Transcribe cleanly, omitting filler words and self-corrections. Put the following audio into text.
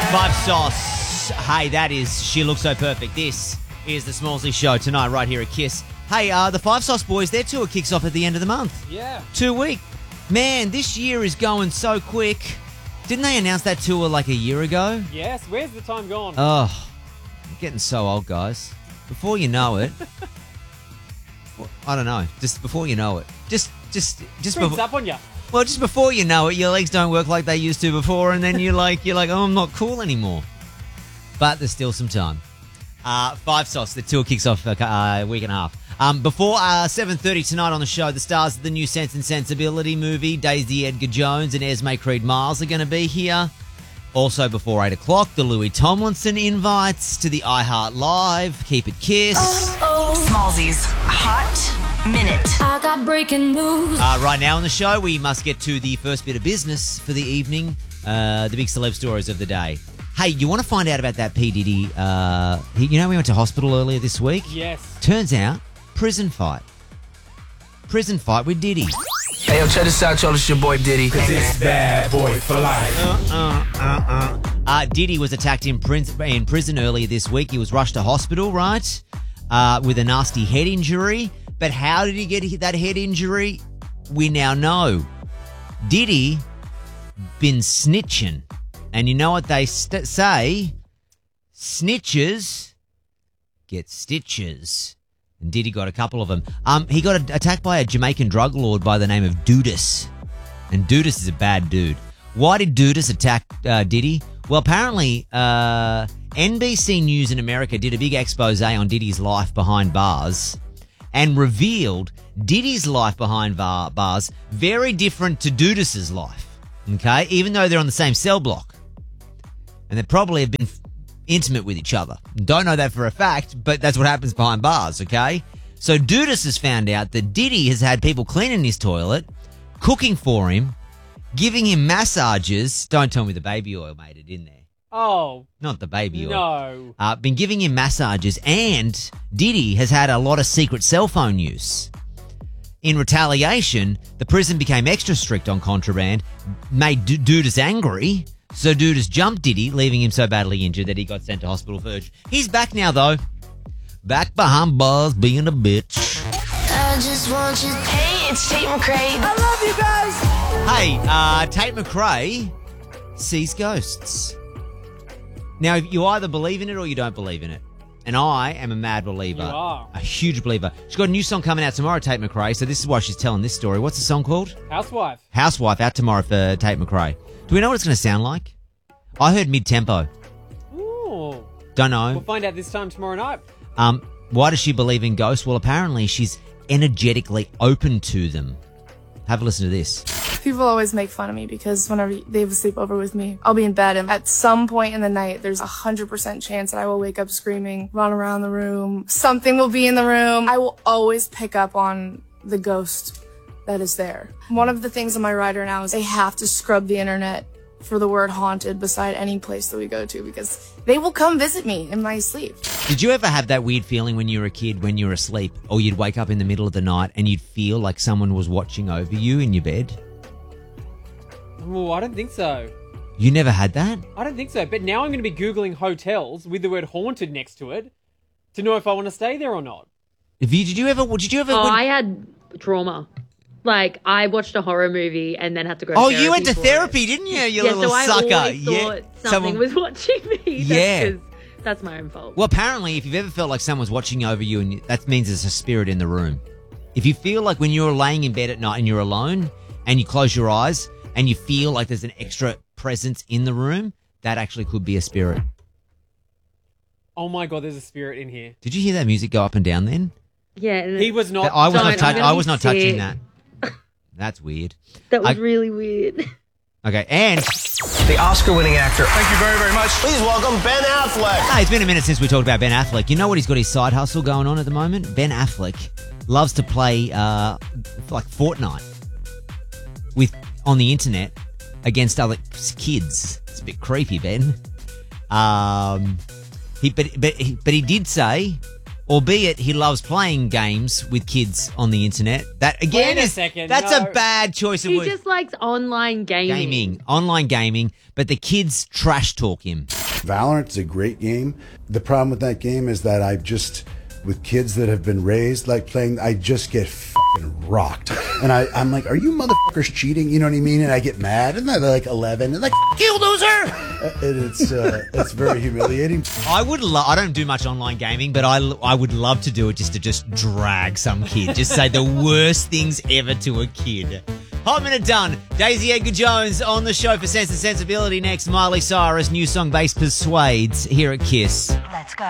Five Sauce. Hey, that is She Looks So Perfect. This is the Smallsy Show tonight right here at KISS. Hey, the Five Sauce boys, their tour kicks off at the end of the month. Yeah. 2 week. Man, this year is going so quick. Didn't they announce that tour like a year ago? Yes. Where's the time gone? Oh, I'm getting so old, guys. Before you know it, well, I don't know. Just before you know it, just Creeps before. up on you. Well, just before you know it, your legs don't work like they used to before, and then you're like, oh, I'm not cool anymore. But there's still some time. Five Sauce, the tour kicks off a week and a half. Before 7:30 tonight on the show, the stars of the new Sense and Sensibility movie, Daisy Edgar Jones and Esme Creed Miles, are going to be here. Also before 8 o'clock, the Louis Tomlinson invites to the iHeart Live. Keep it KISS. Smallsy's Hot Minute. I got breaking news. Right now on the show, we must get to the first bit of business for the evening, the big celeb stories of the day. Hey, you want to find out about that P. Diddy? We went to hospital earlier this week. Yes. Turns out, prison fight. Prison fight with Diddy. Hey, yo, check this out, y'all. It's your boy Diddy. This bad boy for life. Diddy was attacked in prison earlier this week. He was rushed to hospital, right, with a nasty head injury. But how did he get that head injury? We now know. Diddy been snitching. And you know what they say? Snitches get stitches. And Diddy got a couple of them. He got attacked by a Jamaican drug lord by the name of Dudas. And Dudas is a bad dude. Why did Dudas attack Diddy? Well, apparently NBC News in America did a big expose on Diddy's life behind bars and revealed Diddy's life behind bars very different to Dudas's life. Okay? Even though they're on the same cell block. And they probably have been intimate with each other. Don't know that for a fact, but that's what happens behind bars, okay? So Dudas has found out that Diddy has had people cleaning his toilet, cooking for him, giving him massages. Don't tell me the baby oil made it in there. Oh. Not the baby oil. No. Been giving him massages, and Diddy has had a lot of secret cell phone use. In retaliation, the prison became extra strict on contraband, made Dudas angry. So Dudas jumped Diddy, leaving him so badly injured that he got sent to hospital for urgent. He's back now, though. Back behind bars, being a bitch. I just want you. Hey, it's Tate McRae. I love you guys. Hey, Tate McRae sees ghosts. Now, you either believe in it or you don't believe in it. And I am a mad believer. You are. A huge believer. She's got a new song coming out tomorrow, Tate McRae, so this is why she's telling this story. What's the song called? Housewife. Housewife, out tomorrow for Tate McRae. Do we know what it's going to sound like? I heard mid-tempo. Ooh. Don't know. We'll find out this time tomorrow night. Why does she believe in ghosts? Well, apparently she's energetically open to them. Have a listen to this. People always make fun of me because whenever they have a sleepover with me, I'll be in bed and at some point in the night, there's 100% chance that I will wake up screaming, run around the room, something will be in the room. I will always pick up on the ghost that is there. One of the things on my rider now is they have to scrub the internet for the word haunted beside any place that we go to because they will come visit me in my sleep. Did you ever have that weird feeling when you were a kid, when you were asleep, or you'd wake up in the middle of the night and you'd feel like someone was watching over you in your bed? Oh, I don't think so. You never had that? I don't think so. But now I'm going to be Googling hotels with the word haunted next to it to know if I want to stay there or not. Did you ever? Oh, I had trauma. Like, I watched a horror movie and then had to go to Oh, therapy you went to for therapy, it. didn't you? You Yeah, little so I sucker. always thought something was watching me. That's my own fault. Well, apparently, if you've ever felt like someone's watching over you, and that means there's a spirit in the room. If you feel like when you're laying in bed at night and you're alone and you close your eyes and you feel like there's an extra presence in the room, that actually could be a spirit. Oh my God, there's a spirit in here. Did you hear that music go up and down then? Yeah. He was not. I was not touching sick. that. That's weird. That was really weird. Okay, and The Oscar-winning actor. Thank you very, very much. Please welcome Ben Affleck. hey, it's been a minute since we talked about Ben Affleck. You know what he's got his side hustle going on at the moment? Ben Affleck loves to play like Fortnite on the internet against other kids. It's a bit creepy, Ben. He did say albeit he loves playing games with kids on the internet. That again Wait a is second, that's no. a bad choice of He words. just likes online gaming. Online gaming, but the kids trash talk him. Valorant is a great game. The problem with that game is that with kids that have been raised like playing, I just get fucking rocked. And I'm like, are you motherfuckers cheating? You know what I mean? And I get mad. And they're like 11 and like, you loser! And it's very humiliating. I don't do much online gaming, but I would love to do it just to drag some kid. Just say the worst things ever to a kid. Hot Minute done. Daisy Edgar Jones on the show for Sense and Sensibility next. Miley Cyrus, new song Bass Persuades here at KISS. Let's go.